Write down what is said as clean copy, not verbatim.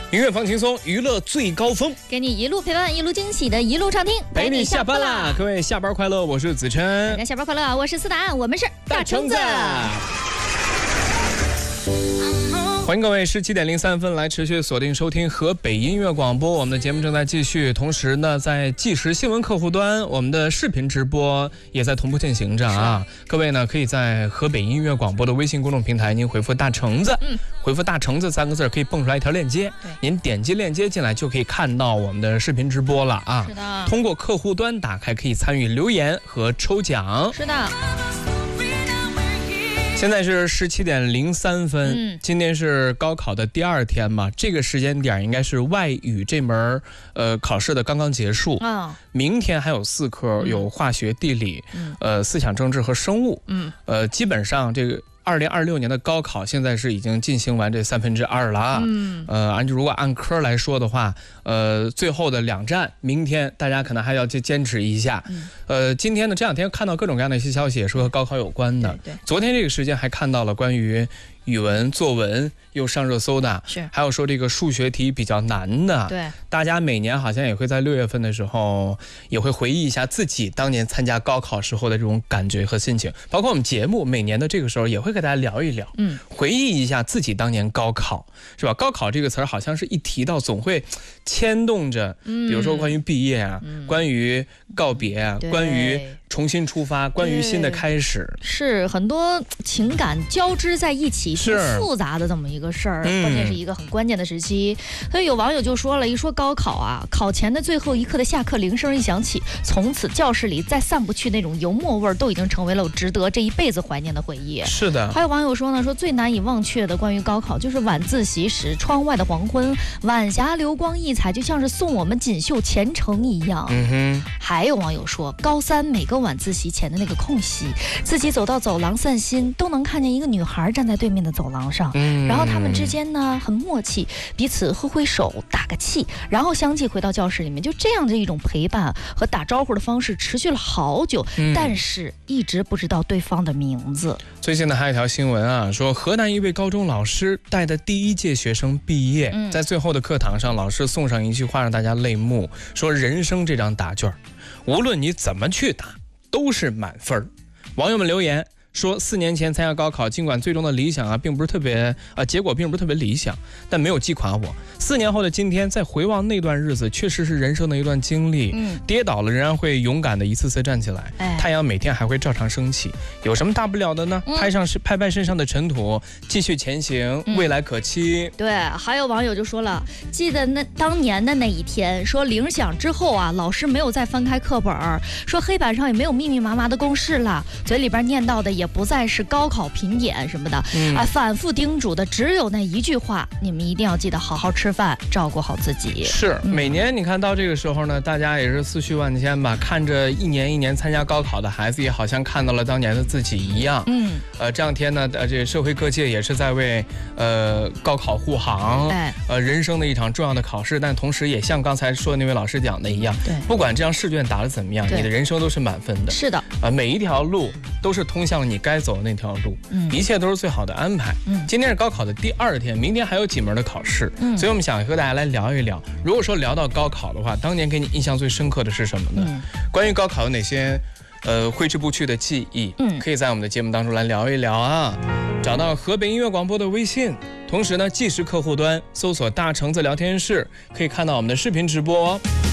音乐放轻松，娱乐最高峰， 给你一路陪伴，一路惊喜的一路畅听， 陪你下班啦！各位下班快乐，我是子琛。 大家下班快乐，我是思达，我们是大橙子。欢迎各位17点03分来持续锁定收听河北音乐广播，我们的节目正在继续。同时呢，在即时新闻客户端，我们的视频直播也在同步进行着啊。各位呢，可以在河北音乐广播的微信公众平台，您回复大橙子，回复大橙子3个字，可以蹦出来一条链接，您点击链接进来就可以看到我们的视频直播了啊。 是的， 通过客户端打开，可以参与留言和抽奖。 是的。 现在是17点03分，今天是高考的第2天嘛，这个时间点应该是外语这门考试的刚刚结束，明天还有4科，有化学、地理，思想政治和生物，基本上这个2026年的高考现在是已经进行完这2/3了啊，如果按科来说的话，最后的2站，明天大家可能还要去坚持一下。今天呢，这2天看到各种各样的一些消息，也是和高考有关的。昨天这个时间还看到了关于语文、作文又上热搜的，还有说这个数学题比较难的。对，大家每年好像也会在6月份的时候，也会回忆一下自己当年参加高考时候的这种感觉和心情。包括我们节目每年的这个时候也会给大家聊一聊，回忆一下自己当年高考，是吧？高考这个词儿好像是一提到总会牵动着，比如说关于毕业啊，关于告别啊，关于重新出发，关于新的开始， 是很多情感交织在一起，挺复杂的这么一个事儿，关键是一个很关键的时期。所以有网友就说了，一说高考啊，考前的最后一刻的下课铃声一响起，从此教室里再散不去那种油墨味儿，都已经成为了我值得这一辈子怀念的回忆。 是的。 还有网友说呢，说最难以忘却的关于高考就是晚自习时窗外的黄昏，晚霞流光溢彩，就像是送我们锦绣前程一样。还有网友说，高3每个晚自习前的那个空隙，自己走到走廊散心，都能看见一个女孩站在对面的走廊上，然后他们之间呢很默契，彼此挥挥手打个气，然后相继回到教室里面，就这样的一种陪伴和打招呼的方式持续了好久，但是一直不知道对方的名字。 最近呢还有一条新闻啊，说河南一位高中老师带的第1届学生毕业，在最后的课堂上，老师送上一句话让大家泪目，说人生这张答卷，无论你怎么去答都是满分。网友们留言说，4年前参加高考，尽管最终的理想并不是特别结果并不是特别理想，但没有击垮我。4年后的今天，再回望那段日子，确实是人生的一段经历。跌倒了仍然会勇敢的一次次站起来，太阳每天还会照常升起，有什么大不了的呢？拍拍身上的尘土，继续前行，未来可期。 对，还有网友就说了，记得当年的那一天，说铃响之后啊，老师没有再翻开课本，说黑板上也没有密密麻麻的公式了，嘴里边念叨的也不再是高考评点什么的，反复叮嘱的只有那一句话，你们一定要记得好好吃饭，照顾好自己。 是，每年你看到这个时候呢，大家也是思绪万千吧，看着一年一年参加高考的孩子，也好像看到了当年的自己一样。这2天呢，这社会各界也是在为高考护航，人生的一场重要的考试，但同时也像刚才说的那位老师讲的一样，不管这样试卷答得怎么样，你的人生都是满分的。是的，每一条路都是通向你该走的那条路，一切都是最好的安排。今天是高考的第2天，明天还有几门的考试，所以我们想和大家来聊一聊，如果说聊到高考的话，当年给你印象最深刻的是什么呢？关于高考有哪些挥之不去的记忆，可以在我们的节目当中来聊一聊啊。找到河北音乐广播的微信，同时呢，即时客户端搜索大橙子聊天室，可以看到我们的视频直播。